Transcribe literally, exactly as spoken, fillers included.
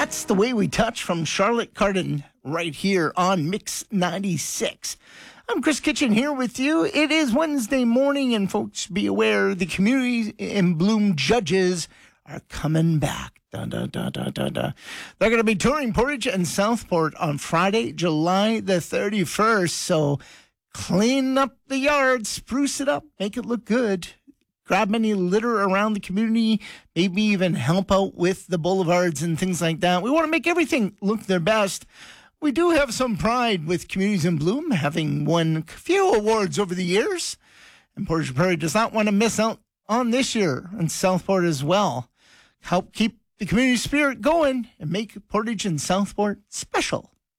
That's The Way We Touch from Charlotte Cardin right here on Mix ninety-six. I'm Chris Kitchen here with you. It is Wednesday morning, and folks, be aware the Community in Bloom judges are coming back. Da, da, da, da, da, da. They're going to be touring Portage and Southport on Friday, July the thirty-first. So clean up the yard, spruce it up, make it look good. Grab any litter around the community, maybe even help out with the boulevards and things like that. We want to make everything look their best. We do have some pride with Communities in Bloom, having won a few awards over the years. And Portage Prairie does not want to miss out on this year, and Southport as well. Help keep the community spirit going and make Portage and Southport special.